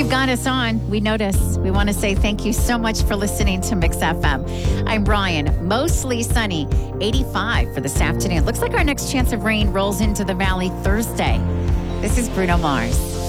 you've got us on. We notice. We want to say thank you so much for listening to Mix FM. I'm Brian. Mostly sunny, 85 for this afternoon. Looks like our next chance of rain rolls into the valley Thursday. This is Bruno Mars.